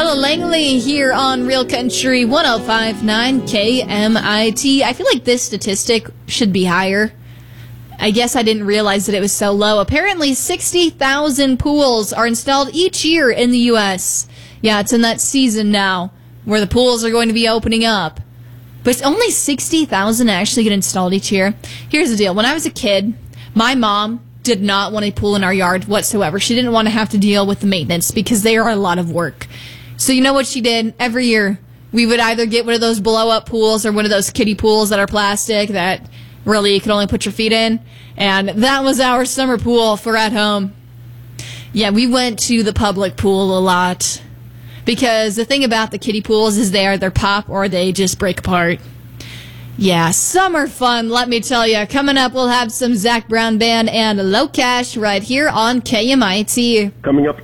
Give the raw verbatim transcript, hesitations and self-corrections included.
Ella Langley here on Real Country one oh five point nine K M I T. I feel like this statistic should be higher. I guess I didn't realize that it was so low. Apparently, sixty thousand pools are installed each year in the U S Yeah, it's in that season now where the pools are going to be opening up. But it's only sixty thousand actually get installed each year. Here's the deal. When I was a kid, my mom did not want a pool in our yard whatsoever. She didn't want to have to deal with the maintenance because they are a lot of work. So you know what she did? Every year, we would either get one of those blow-up pools or one of those kiddie pools that are plastic that really you could only put your feet in. And that was our summer pool for at home. Yeah, we went to the public pool a lot. Because the thing about the kiddie pools is they either pop or they just break apart. Yeah, summer fun, let me tell you. Coming up, we'll have some Zach Brown Band and Low Cash right here on K M I T. Coming up